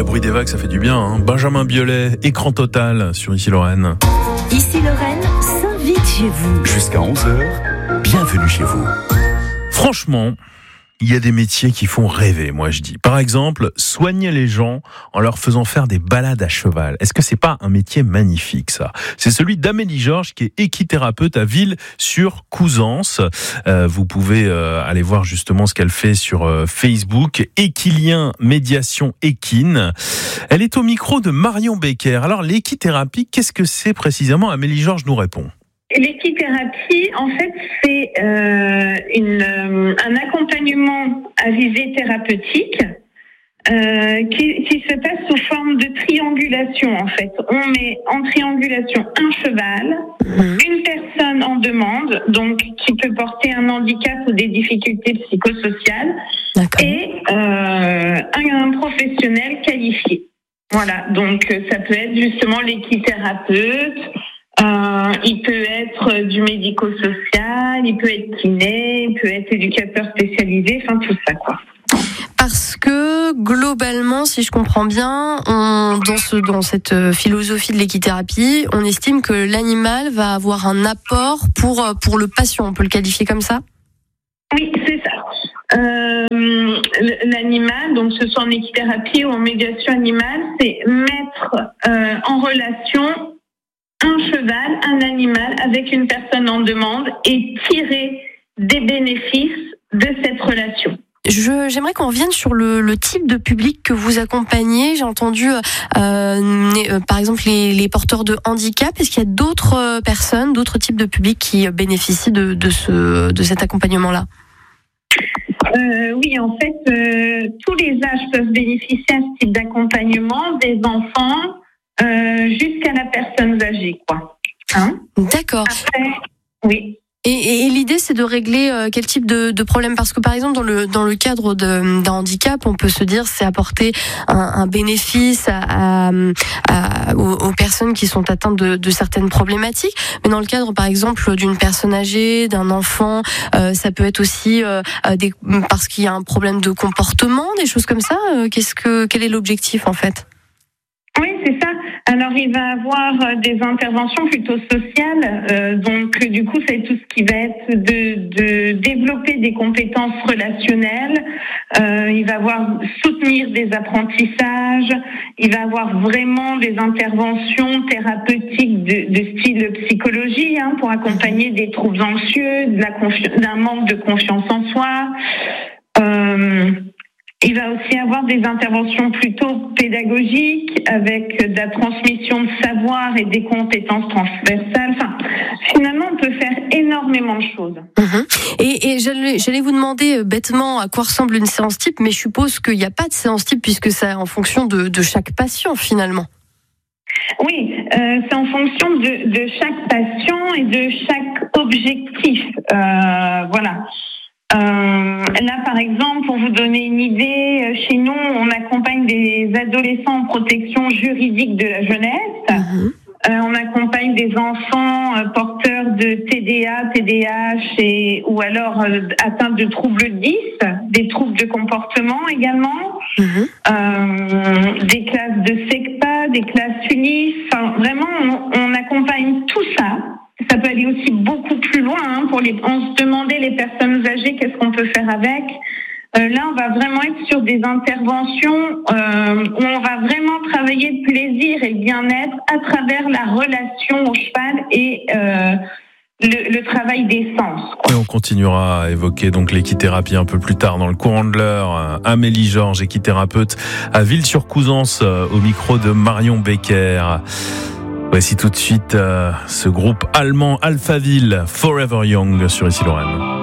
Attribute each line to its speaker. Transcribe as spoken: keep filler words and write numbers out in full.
Speaker 1: bruit des vagues, ça fait du bien. Hein. Benjamin Biolay, écran total sur Ici Lorraine.
Speaker 2: Ici Lorraine s'invite chez vous.
Speaker 3: Jusqu'à onze heures, bienvenue chez vous.
Speaker 1: Franchement, il y a des métiers qui font rêver, moi je dis. Par exemple, soigner les gens en leur faisant faire des balades à cheval. Est-ce que c'est pas un métier magnifique, ça ? C'est celui d'Amélie Georges, qui est équithérapeute à Ville-sur-Couzance. Euh, vous pouvez euh, aller voir justement ce qu'elle fait sur euh, Facebook. Équilien Médiation Équine. Elle est au micro de Marion Becker. Alors, l'équithérapie, qu'est-ce que c'est précisément ? Amélie Georges nous répond.
Speaker 4: L'équithérapie, en fait, c'est euh, une, euh, un accompagnement à visée thérapeutique euh, qui, qui se passe sous forme de triangulation. En fait, on met en triangulation un cheval, mmh. une personne en demande, donc qui peut porter un handicap ou des difficultés psychosociales, D'accord. et euh, un, un professionnel qualifié. Voilà, donc ça peut être justement l'équithérapeute. Euh, il peut être du médico-social, il peut être kiné, il peut être éducateur spécialisé, enfin tout ça quoi.
Speaker 5: Parce que globalement, si je comprends bien, on, dans, ce, dans cette philosophie de l'équithérapie, on estime que l'animal va avoir un apport pour, pour le patient, on peut le qualifier comme ça ?
Speaker 4: Oui, c'est ça. Euh, l'animal, donc ce soit en équithérapie ou en médiation animale, c'est mettre euh, en relation un cheval, un animal avec une personne en demande et tirer des bénéfices de cette relation.
Speaker 5: Je, j'aimerais qu'on revienne sur le, le type de public que vous accompagnez. J'ai entendu, euh, euh, par exemple, les, les porteurs de handicap. Est-ce qu'il y a d'autres personnes, d'autres types de publics qui bénéficient de, de, ce, de cet accompagnement-là ?
Speaker 4: Euh, oui, en fait, euh, tous les âges peuvent bénéficier à ce type d'accompagnement, des enfants Euh, jusqu'à la personne âgée, quoi. Hein ?
Speaker 5: D'accord.
Speaker 4: Après, oui.
Speaker 5: Et, et, et l'idée, c'est de régler euh, quel type de, de problème ? Parce que par exemple, dans le dans le cadre de, d'un handicap, on peut se dire c'est apporter un, un bénéfice à, à, à, aux, aux personnes qui sont atteintes de, de certaines problématiques. Mais dans le cadre, par exemple, d'une personne âgée, d'un enfant, euh, ça peut être aussi euh, des, parce qu'il y a un problème de comportement, des choses comme ça. Euh, qu'est-ce que quel est l'objectif en fait ?
Speaker 4: Oui, c'est ça. Alors, il va avoir des interventions plutôt sociales. Euh, donc, du coup, c'est tout ce qui va être de, de développer des compétences relationnelles. Euh, il va avoir soutenir des apprentissages. Il va avoir vraiment des interventions thérapeutiques de, de style psychologie, hein, pour accompagner des troubles anxieux, de la confi- d'un manque de confiance en soi. Euh, Il va aussi avoir des interventions plutôt pédagogiques avec de la transmission de savoir et des compétences transversales. Enfin, finalement, on peut faire énormément de choses.
Speaker 5: Mmh. Et, et j'allais, j'allais vous demander bêtement à quoi ressemble une séance type, mais je suppose qu'il n'y a pas de séance type puisque c'est en fonction de, de chaque patient finalement.
Speaker 4: Oui, euh, c'est en fonction de, de chaque patient et de chaque objectif. Euh, voilà. Euh, là, par exemple, pour vous donner une idée, chez nous, on accompagne des adolescents en protection juridique de la jeunesse. Mmh. Euh, on accompagne des enfants euh, porteurs de T D A, T D A H et ou alors euh, atteints de troubles dys, des troubles de comportement également, mmh. euh, des classes de SECPA, des classes UNIS. Enfin, vraiment, on, on accompagne tout ça. Ça peut aller aussi beaucoup plus loin. Hein, pour les, on se demandait les personnes âgées, qu'est-ce qu'on peut faire avec ? Euh, là, on va vraiment être sur des interventions euh, où on va vraiment travailler le plaisir et le bien-être à travers la relation au cheval et euh, le, le travail des sens.
Speaker 1: Et on continuera à évoquer donc l'équithérapie un peu plus tard dans le courant de l'heure. Amélie Georges, équithérapeute à Ville-sur-Couzance, au micro de Marion Becker. Voici tout de suite euh, ce groupe allemand Alphaville, Forever Young sur Ici Lorraine.